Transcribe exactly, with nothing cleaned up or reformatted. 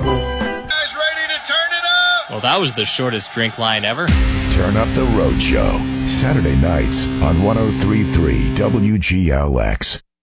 Guys ready to turn it up? Well, that was the shortest drink line ever. Turn Up the Road Show, Saturday nights on one oh three point three W G L X.